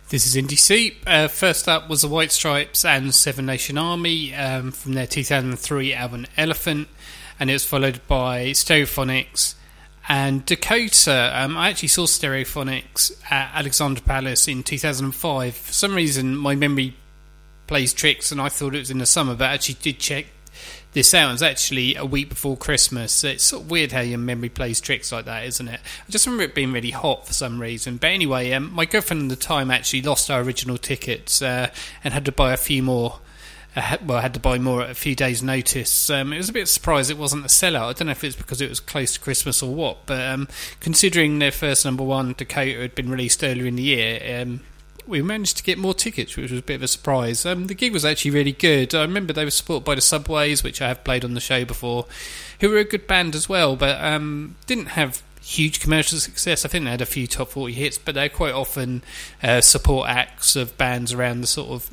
This is NDC. First up was the White Stripes and Seven Nation Army from their 2003 album Elephant, and it was followed by Stereophonics and Dakota. I actually saw Stereophonics at Alexandra Palace in 2005. For some reason, my memory plays tricks, and I thought it was in the summer, but I actually did check this out. It was actually a week before Christmas. So it's sort of weird how your memory plays tricks like that, isn't it? I just remember it being really hot for some reason. But anyway, my girlfriend at the time actually lost our original tickets and had to buy a few more. Had to buy more at a few days' notice. It was a bit surprised it wasn't a sellout. I don't know if it's because it was close to Christmas or what, but considering their first number one, Dakota, had been released earlier in the year, we managed to get more tickets, which was a bit of a surprise. The gig was actually really good. I remember they were supported by the Subways, which I have played on the show before, who were a good band as well, but didn't have huge commercial success. I think they had a few top 40 hits, but they quite often support acts of bands around the sort of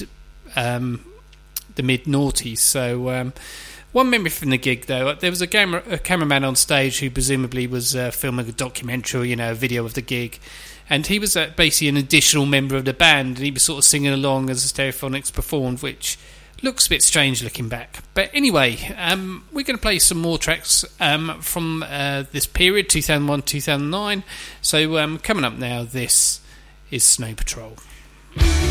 mid-noughties. So one memory from the gig, though, there was a cameraman on stage who presumably was filming a documentary, a video of the gig, and he was basically an additional member of the band, and he was sort of singing along as the Stereophonics performed, which looks a bit strange looking back. But anyway, we're going to play some more tracks from this period, 2001-2009. So coming up now, this is Snow Patrol.